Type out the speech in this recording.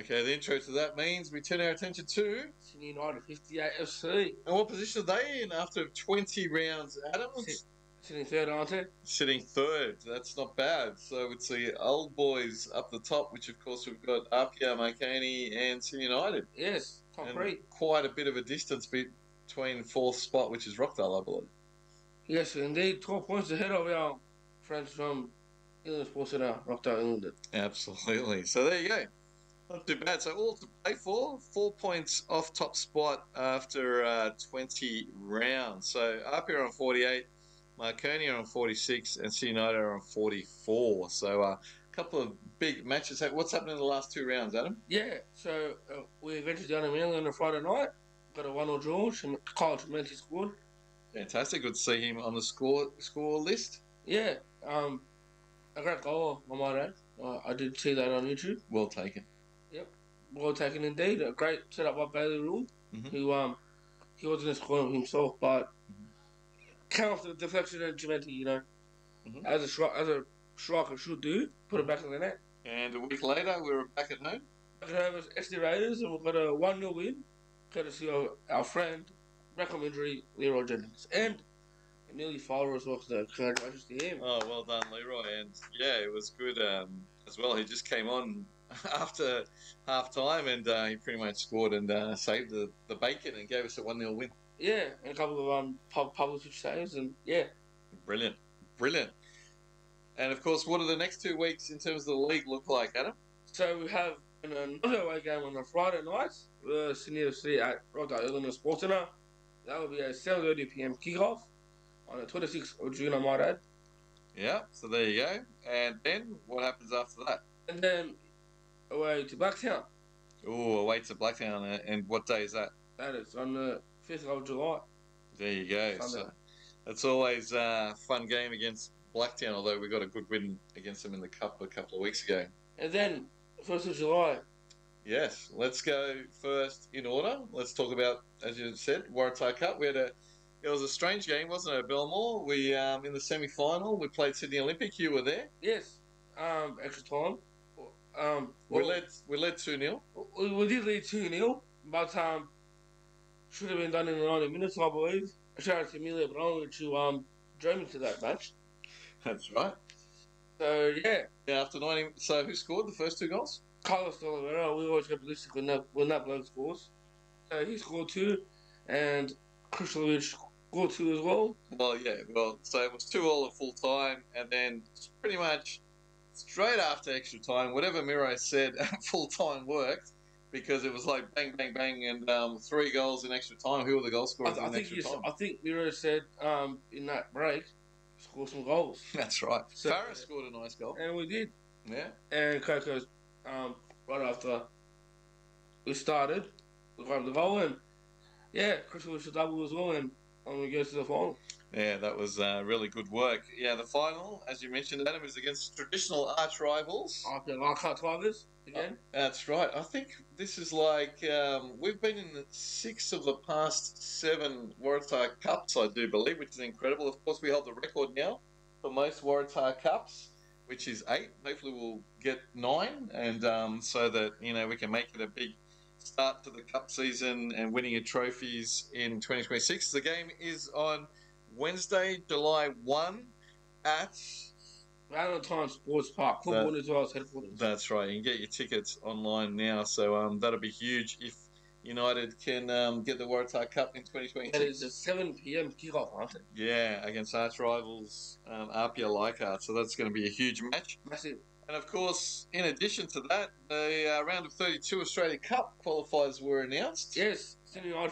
Okay, the intro to that means we turn our attention to... Sydney United 58 FC. And what position are they in after 20 rounds, Adam? Sitting third, aren't they? Sitting third. That's not bad. So it's the old boys up the top, which of course we've got Apia, Mancini and Sydney United. Yes, top and three. Quite a bit of a distance between fourth spot, which is Rockdale, I believe. Yes, indeed. 12 points ahead of our friends from England Sports Centre, Rockdale, England. Absolutely. So there you go. Not too bad. So all to play for. 4 points off top spot after 20 rounds. So Apia on 48, Marconi on 46, and Sydney United on 44. So a couple of big matches. What's happened in the last 2 rounds, Adam? Yeah, so we ventured down to Manly on a Friday night. Got a 1-0 draw. Kyle Tremonti scored. Fantastic. Good to see him on the score list. Yeah, a great goal, I might add. I did see that on YouTube. Well taken. Yep, well taken indeed. A great setup by Bailey Rule, who he wasn't scoring himself, but came off the deflection of Tremonti, you know, as a striker should do. Put it back in the net. And a week later, we were back at home. Back at home as SD Raiders, and we've got a 1-0 win, courtesy of our friend, back from injury, Leroy Jennings. And nearly father as well, so congratulations to him. Oh, well done, Leroy. And yeah, it was good as well. He just came on after half time and he pretty much scored and saved the bacon and gave us a 1-0 win. Yeah, and a couple of public saves, and yeah. Brilliant. And of course, what do the next 2 weeks in terms of the league look like, Adam? So we have another away game on a Friday night, Sydney FC at Rockdale England Sports Centre. That will be a 7:30 p.m. kickoff on the 26th of June, I might add. Yeah, so there you go. And then what happens after that? And then away to Blacktown. Oh, away to Blacktown. And what day is that? That is on the 5th of July. There you go. Sunday. So that's always a fun game against Blacktown, although we got a good win against them in the Cup a couple of weeks ago. And then 1st of July. Yes, let's go first in order. Let's talk about, as you said, Waratah Cup. It was a strange game, wasn't it, Belmore? We in the semi-final, we played Sydney Olympic. You were there. Yes. Extra time. We led 2-0. We did lead 2-0, but should have been done in the 90 minutes, I believe. Shout out to Emilia Brown, who drove me to that match. That's right. So yeah. Yeah, after 90. So who scored the first 2 goals? Carlos de Oliveira. We always get ballistic when that bloke scores. So he scored 2, and Krishlovic scored 2 as well. Well, yeah. Well, so it was 2-2 at full time, and then pretty much straight after extra time, whatever Miro said at full time worked, because it was like bang, bang, bang, and 3 goals in extra time. Who were the goal scorers in extra time? I think Miro said in that break, score some goals. That's right. So, Paris scored a nice goal. And we did. Yeah. And Coco's right after we started, we got the goal, and yeah, Chris was a double as well, and we go to the final. Yeah, that was really good work. Yeah, the final, as you mentioned, Adam, is against traditional arch rivals. Leichhardt Tigers again. That's right. I think this is like we've been in 6 of the past 7 Waratah Cups, I do believe, which is incredible. Of course, we hold the record now for most Waratah Cups, which is 8. Hopefully, we'll get 9, and so that we can make it a big start to the Cup season and winning of trophies in 2026. The game is on Wednesday, July 1 at Valentine Sports Park, Football as well as headquarters. That's right. You can get your tickets online now, so that'll be huge if United can get the Waratah Cup in 2026. That is a 7 p.m. kickoff, aren't it? Yeah, against arch rivals Apia Leichhardt, so that's going to be a huge match. Massive. And of course, in addition to that, the round of 32 Australia Cup qualifiers were announced. Yes, Sydney